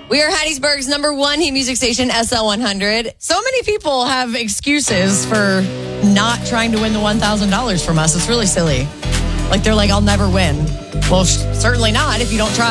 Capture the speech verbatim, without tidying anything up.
We are Hattiesburg's number one hit music station, S L one hundred. So many people have excuses for not trying to win the one thousand dollars from us. It's really silly. Like, they're like, I'll never win. Well, sh- certainly not if you don't try.